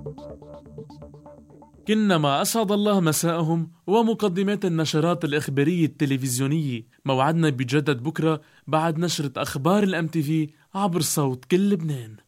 كنما أسعد الله مساءهم ومقدمات النشرات الإخبارية التلفزيونية. موعدنا بجدد بكرة بعد نشرة أخبار الMTV عبر صوت كل لبنان.